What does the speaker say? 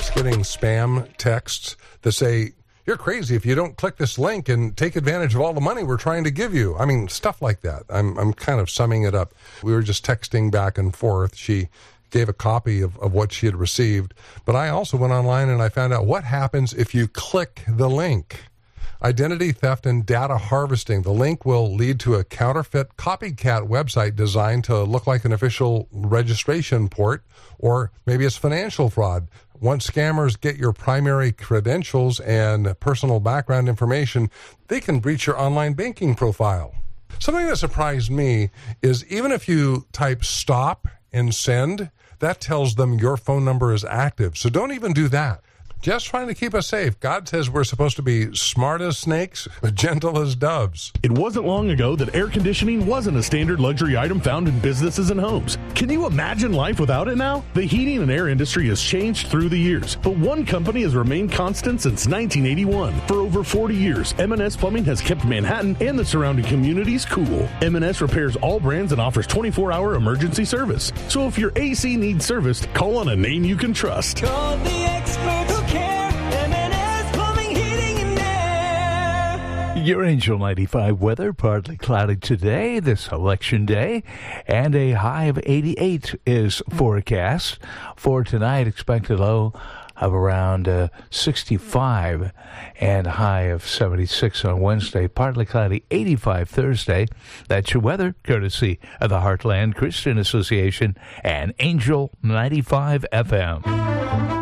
starts getting spam texts that say, you're crazy if you don't click this link and take advantage of all the money we're trying to give you. I mean, stuff like that. I'm kind of summing it up. We were just texting back and forth. She gave a copy of what she had received. But I also went online and I found out what happens if you click the link. Identity theft and data harvesting. The link will lead to a counterfeit copycat website designed to look like an official registration port, or maybe it's financial fraud. Once scammers get your primary credentials and personal background information, they can breach your online banking profile. Something that surprised me is even if you type stop and send, that tells them your phone number is active. So don't even do that. Just trying to keep us safe. God says we're supposed to be smart as snakes, but gentle as doves. It wasn't long ago that air conditioning wasn't a standard luxury item found in businesses and homes. Can you imagine life without it now? The heating and air industry has changed through the years, but one company has remained constant since 1981. For over 40 years, M&S Plumbing has kept Manhattan and the surrounding communities cool. M&S repairs all brands and offers 24-hour emergency service. So if your AC needs serviced, call on a name you can trust. Call the experts who care. M&S Plumbing, Heating, and Air. Your Angel 95 weather, partly cloudy today, this election day, and a high of 88 is forecast. For tonight, expect a low of around 65 and a high of 76 on Wednesday. Partly cloudy, 85 Thursday. That's your weather, courtesy of the Heartland Christian Association and Angel 95 FM.